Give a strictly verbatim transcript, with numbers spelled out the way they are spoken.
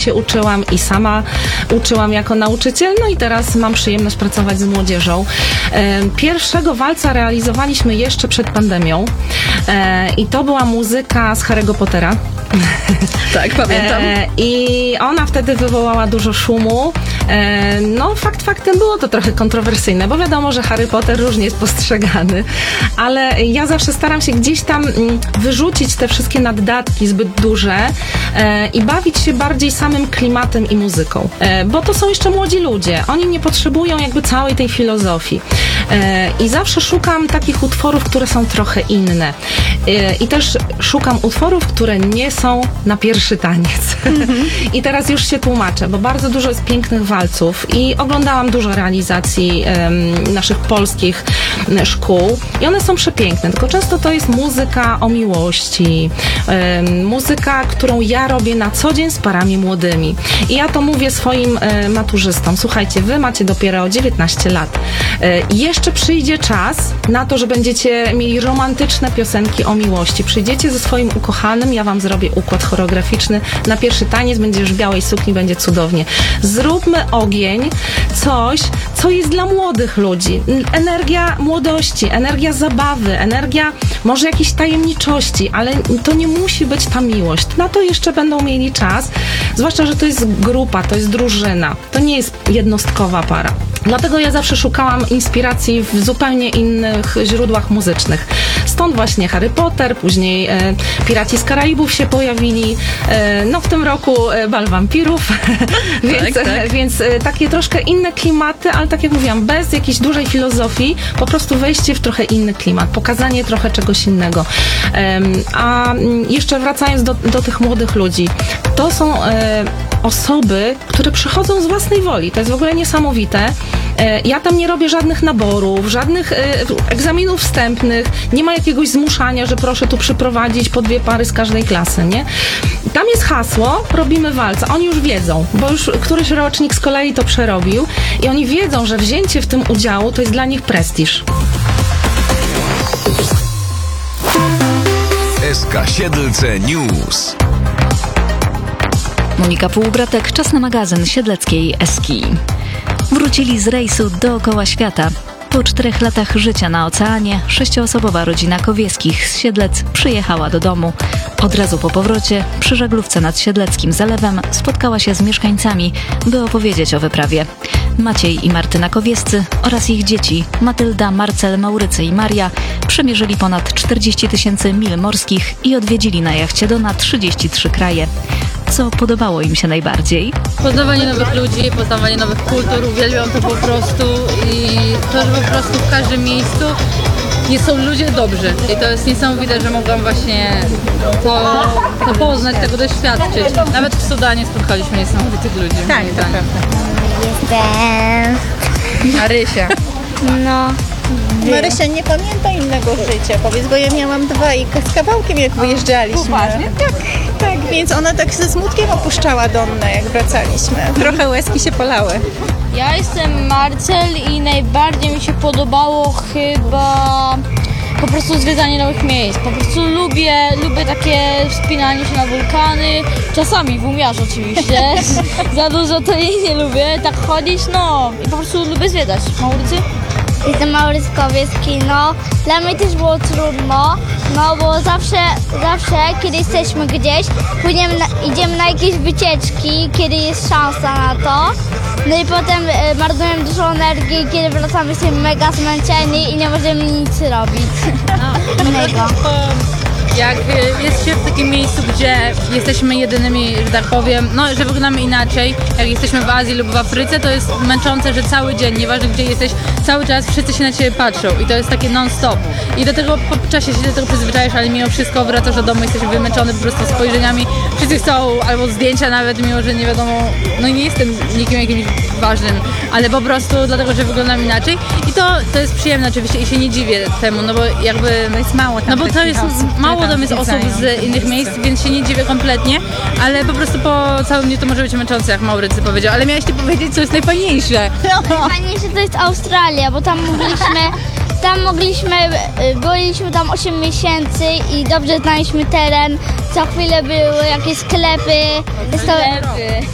się uczyłam i sama uczyłam jako nauczyciel, no i teraz mam przyjemność pracować z młodzieżą. E, pierwszego walca realizowaliśmy jeszcze przed pandemią e, i to była muzyka z Harry'ego Pottera. Tak, pamiętam. E, I ona wtedy wywołała dużo szumu. E, no, fakt faktem było to trochę kontrowersyjne, bo wiadomo, że Harry Potter różnie jest postrzegany, ale ja zawsze staram się gdzieś tam mm, wyrzucić te wszystkie naddatki zbyt duże e, i bawić się bardziej samym klimatem i muzyką, e, bo to są jeszcze młodzi ludzie. Oni nie potrzebują jakby całej tej filozofii. E, I zawsze szukam takich utworów, które są trochę inne. E, I też szukam utworów, które nie są na pierwszy taniec. Mm-hmm. I teraz już się tłumaczę, bo bardzo dużo jest pięknych walców i oglądałam dużo realizacji um, naszych polskich um, szkół i one są przepiękne, tylko często to jest muzyka o miłości, um, muzyka, którą ja robię na co dzień z parami młodymi. I ja to mówię swoim um, maturzystom, słuchajcie, wy macie dopiero dziewiętnaście lat. Um, jeszcze przyjdzie czas na to, że będziecie mieli romantyczne piosenki o miłości. Przyjdziecie ze swoim ukochanym, ja wam zrobię układ choreograficzny, na pierwszy taniec będziesz w białej sukni, będzie cudownie. Zróbmy ogień, coś, co jest dla młodych ludzi. Energia młodości, energia zabawy, energia może jakiejś tajemniczości, ale to nie musi być ta miłość. Na to jeszcze będą mieli czas, zwłaszcza, że to jest grupa, to jest drużyna, to nie jest jednostkowa para. Dlatego ja zawsze szukałam inspiracji w zupełnie innych źródłach muzycznych. Stąd właśnie Harry Potter, później e, Piraci z Karaibów się pojawili, e, no w tym roku e, Bal Wampirów, więc, tak, tak. więc e, takie troszkę inne klimaty, ale tak jak mówiłam, bez jakiejś dużej filozofii, po prostu wejście w trochę inny klimat, pokazanie trochę czegoś innego. E, a jeszcze wracając do, do tych młodych ludzi, to są e, osoby, które przychodzą z własnej woli, to jest w ogóle niesamowite. Ja tam nie robię żadnych naborów, żadnych e, egzaminów wstępnych, nie ma jakiegoś zmuszania, że proszę tu przyprowadzić po dwie pary z każdej klasy, nie? Tam jest hasło, robimy walca. Oni już wiedzą, bo już któryś rocznik z kolei to przerobił i oni wiedzą, że wzięcie w tym udziału to jest dla nich prestiż. S K Siedlce News. Monika Półbratek, czas na magazyn siedleckiej Eski. Wrócili z rejsu dookoła świata. Po czterech latach życia na oceanie sześcioosobowa rodzina Kowieskich z Siedlec przyjechała do domu. Od razu po powrocie przy żaglówce nad Siedleckim Zalewem spotkała się z mieszkańcami, by opowiedzieć o wyprawie. Maciej i Martyna Kowiescy oraz ich dzieci Matylda, Marcel, Maurycy i Maria przemierzyli ponad czterdzieści tysięcy mil morskich i odwiedzili na jachcie Dona trzydzieści trzy kraje. Co podobało im się najbardziej? Poznawanie nowych ludzi, poznawanie nowych kultur, uwielbiam to po prostu i to, że po prostu w każdym miejscu nie są ludzie dobrzy i to jest niesamowite, że mogłam właśnie to, to poznać, tego doświadczyć. Nawet w Sudanie spotkaliśmy niesamowitych ludzi. Tak, to prawda. Jestem... Marysia. No... Marysia nie pamięta innego życia, powiedz, bo ja miałam dwa i z kawałkiem jak wyjeżdżaliśmy. Poważnie? Tak, tak, więc ona tak ze smutkiem opuszczała Donnę, jak wracaliśmy. Trochę łezki się polały. Ja jestem Marcel i najbardziej mi się podobało chyba po prostu zwiedzanie nowych miejsc. Po prostu lubię, lubię takie wspinanie się na wulkany, czasami w umiarze oczywiście. Za dużo to jej nie lubię, tak chodzić, no i po prostu lubię zwiedzać. Maurycy? Jestem Maurys Kowieski, no dla mnie też było trudno, no bo zawsze, zawsze kiedy jesteśmy gdzieś, później na, idziemy na jakieś wycieczki, kiedy jest szansa na to, no i potem e, marnujemy dużo energii, kiedy wracamy jesteśmy mega zmęczeni i nie możemy nic robić. No, Mega. Jak jest się w takim miejscu, gdzie jesteśmy jedynymi, że tak powiem, no, że wyglądamy inaczej, jak jesteśmy w Azji lub w Afryce, to jest męczące, że cały dzień, nieważne gdzie jesteś, cały czas wszyscy się na ciebie patrzą i to jest takie non-stop. I do tego po czasie się do tego przyzwyczajasz, ale mimo wszystko wracasz do domu, jesteś wymęczony po prostu spojrzeniami. Wszyscy chcą albo zdjęcia nawet, mimo że nie wiadomo, no nie jestem nikim jakimś ważnym, ale po prostu dlatego, że wyglądam inaczej. I to, to jest przyjemne oczywiście i się nie dziwię temu, no bo jakby... To jest mało tam No bo to jest osób, mało tam jest osób z innych miejsc, więc się nie dziwię kompletnie, ale po prostu po całym dniu to może być męczące, jak Maurycy powiedział, ale miałeś ty powiedzieć, co jest najfajniejsze. Najfajniejsze to jest Australia, bo tam mogliśmy, tam mogliśmy, byliśmy tam osiem miesięcy i dobrze znaliśmy teren, co chwilę były jakieś sklepy, restauranty.